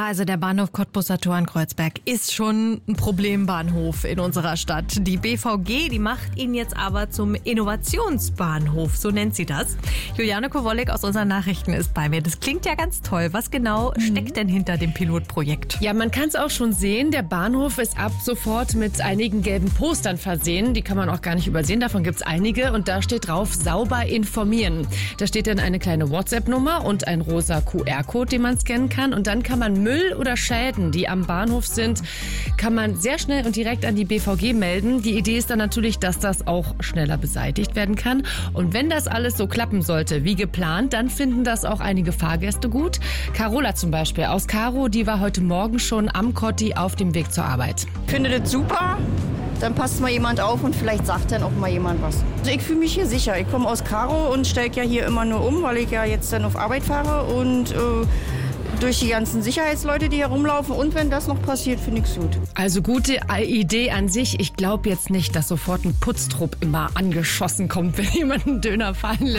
Ja, also der Bahnhof Cottbus-Saturn-Kreuzberg ist schon ein Problembahnhof in unserer Stadt. Die BVG, die macht ihn jetzt aber zum Innovationsbahnhof, so nennt sie das. Juliane Kowolek aus unseren Nachrichten ist bei mir. Das klingt ja ganz toll. Was genau steckt denn hinter dem Pilotprojekt? Ja, man kann es auch schon sehen. Der Bahnhof ist ab sofort mit einigen gelben Postern versehen. Die kann man auch gar nicht übersehen. Davon gibt es einige. Und da steht drauf, sauber informieren. Da steht dann eine kleine WhatsApp-Nummer und ein rosa QR-Code, den man scannen kann. Und dann kann man Müll oder Schäden, die am Bahnhof sind, kann man sehr schnell und direkt an die BVG melden. Die Idee ist dann natürlich, dass das auch schneller beseitigt werden kann. Und wenn das alles so klappen sollte, wie geplant, dann finden das auch einige Fahrgäste gut. Carola zum Beispiel aus Karo, die war heute Morgen schon am Kotti auf dem Weg zur Arbeit. Ich finde das super. Dann passt mal jemand auf und vielleicht sagt dann auch mal jemand was. Also ich fühle mich hier sicher. Ich komme aus Karo und steige ja hier immer nur um, weil ich ja jetzt dann auf Arbeit fahre und durch die ganzen Sicherheitsleute, die hier rumlaufen. Und wenn das noch passiert, finde ich es gut. Also gute Idee an sich. Ich glaube jetzt nicht, dass sofort ein Putztrupp immer angeschossen kommt, wenn jemand einen Döner fallen lässt.